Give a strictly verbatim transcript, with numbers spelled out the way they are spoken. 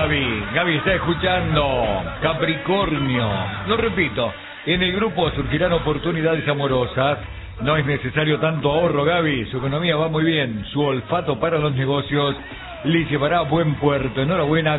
Gaby. Gaby está escuchando. Capricornio. Lo repito, en el grupo surgirán oportunidades amorosas. No es necesario tanto ahorro, Gaby. Su economía va muy bien. Su olfato para los negocios le llevará a buen puerto. Enhorabuena.